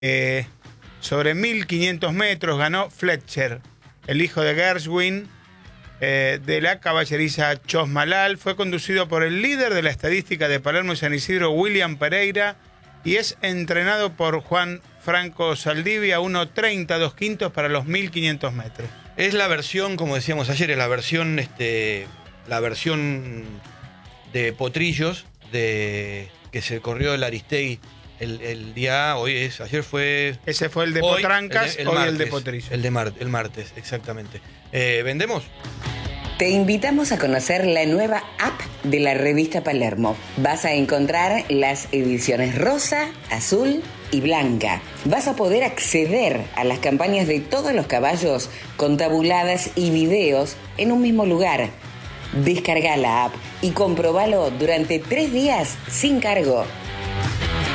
Sobre 1500 metros ganó Fletcher, el hijo de Gershwin, de la caballeriza Chosmalal. Fue conducido por el líder de la estadística de Palermo y San Isidro, William Pereira, y es entrenado por Juan Franco Saldivia, 1.30, 2/5 para los 1500 metros. Es la versión, como decíamos ayer, es la versión de Potrillos, que se corrió el Aristegui el día, ayer fue... Ese fue el de Potrancas, hoy martes, el de Potrillos. El martes, exactamente. ¿Vendemos? Te invitamos a conocer la nueva app de la revista Palermo. Vas a encontrar las ediciones rosa, azul y blanca. Vas a poder acceder a las campañas de todos los caballos con tabuladas y videos en un mismo lugar. Descarga la app y comprobalo durante 3 días sin cargo.